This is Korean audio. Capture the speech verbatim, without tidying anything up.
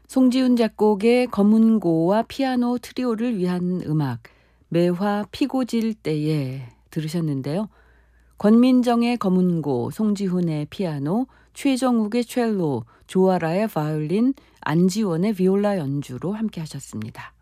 송지훈 작곡의 검은고와 피아노 트리오를 위한 음악 매화 피고 질 때에 들으셨는데요. 권민정의 검은고, 송지훈의 피아노, 최정욱의 첼로, 조아라의 바이올린, 안지원의 비올라 연주로 함께 하셨습니다.